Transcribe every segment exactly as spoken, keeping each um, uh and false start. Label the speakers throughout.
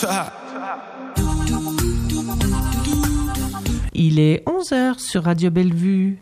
Speaker 1: Il est onze heures sur Radio Bellevue.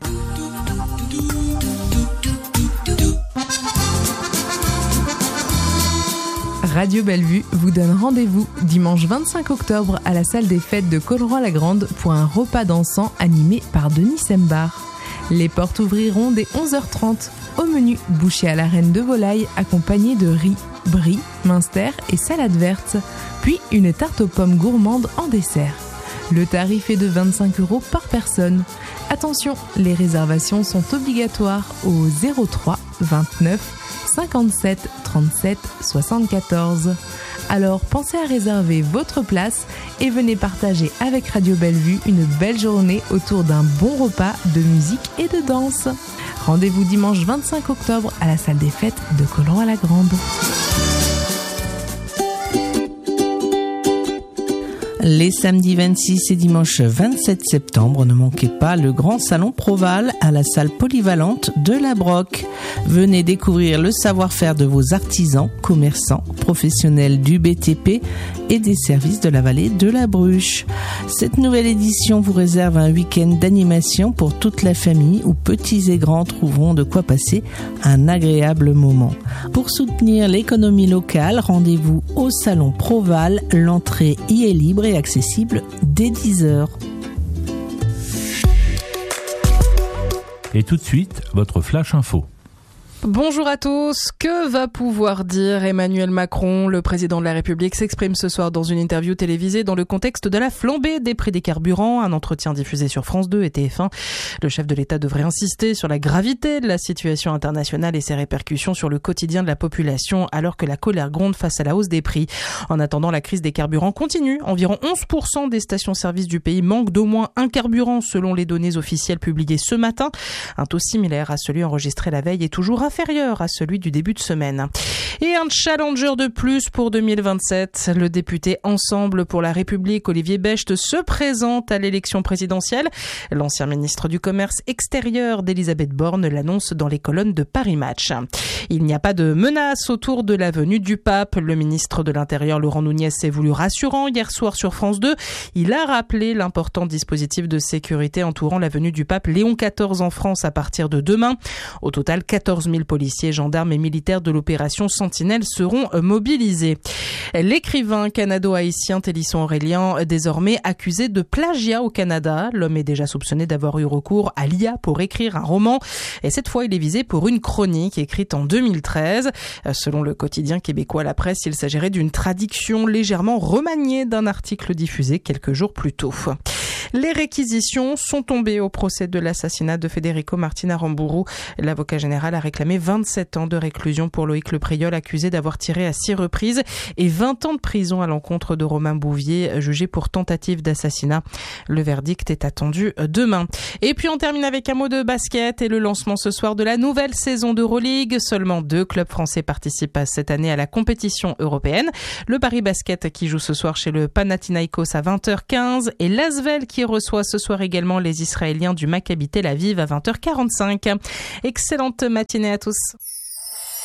Speaker 2: Radio Bellevue vous donne rendez-vous dimanche vingt-cinq octobre à la salle des fêtes de Colleroy-la-Grande pour un repas dansant animé par Denis Sembar. Les portes ouvriront dès onze heures trente. Au menu, bouchée à la reine de volaille accompagnée de riz, brie, minster et salade verte, puis une tarte aux pommes gourmande en dessert. Le tarif est de vingt-cinq euros par personne. Attention, les réservations sont obligatoires au zéro trois vingt-neuf cinquante-sept trente-sept soixante-quatorze. Alors pensez à réserver votre place et venez partager avec Radio Bellevue une belle journée autour d'un bon repas de musique et de danse. Rendez-vous dimanche vingt-cinq octobre à la salle des fêtes de Colleroy-la-Grande.
Speaker 1: Les samedis vingt-six et dimanche vingt-sept septembre, ne manquez pas le grand salon Proval à la salle polyvalente de la Broc. Venez découvrir le savoir-faire de vos artisans, commerçants, professionnels du B T P et des services de la vallée de la Bruche. Cette nouvelle édition vous réserve un week-end d'animation pour toute la famille où petits et grands trouveront de quoi passer un agréable moment. Pour soutenir l'économie locale, rendez-vous au salon Proval. L'entrée y est libre et accessible dès dix heures.
Speaker 3: Et tout de suite, votre Flash Info.
Speaker 4: Bonjour à tous. Que va pouvoir dire Emmanuel Macron? Le président de la République s'exprime ce soir dans une interview télévisée dans le contexte de la flambée des prix des carburants. Un entretien diffusé sur France deux et T F un. Le chef de l'État devrait insister sur la gravité de la situation internationale et ses répercussions sur le quotidien de la population alors que la colère gronde face à la hausse des prix. En attendant, la crise des carburants continue. Environ onze pour cent des stations-service du pays manquent d'au moins un carburant selon les données officielles publiées ce matin. Un taux similaire à celui enregistré la veille est toujours inférieur à celui du début de semaine. Et un challenger de plus pour deux mille vingt-sept. Le député Ensemble pour la République, Olivier Becht, se présente à l'élection présidentielle. L'ancien ministre du Commerce extérieur d'Elisabeth Borne l'annonce dans les colonnes de Paris Match. Il n'y a pas de menace autour de la venue du pape. Le ministre de l'Intérieur, Laurent Nunez, s'est voulu rassurant hier soir sur France deux. Il a rappelé l'important dispositif de sécurité entourant la venue du pape Léon quatorze en France à partir de demain. Au total, quatorze mille policiers, gendarmes et militaires de l'opération Sentinelle seront mobilisés. L'écrivain canado-haïtien Télisson Aurélien, désormais accusé de plagiat au Canada. L'homme est déjà soupçonné d'avoir eu recours à l'I A pour écrire un roman. Et cette fois, il est visé pour une chronique écrite en deux mille treize. Selon le quotidien québécois La Presse, il s'agirait d'une traduction légèrement remaniée d'un article diffusé quelques jours plus tôt. Les réquisitions sont tombées au procès de l'assassinat de Federico Martin Aramburu. L'avocat général a réclamé vingt-sept ans de réclusion pour Loïc Lepriol, accusé d'avoir tiré à six reprises, et vingt ans de prison à l'encontre de Romain Bouvier, jugé pour tentative d'assassinat. Le verdict est attendu demain. Et puis on termine avec un mot de basket et le lancement ce soir de la nouvelle saison d'Euroleague. Seulement deux clubs français participent cette année à la compétition européenne. Le Paris Basket qui joue ce soir chez le Panathinaikos à vingt heures quinze et l'Asvel qui reçoit ce soir également les Israéliens du Maccabi Tel Aviv à vingt heures quarante-cinq. Excellente matinée à tous.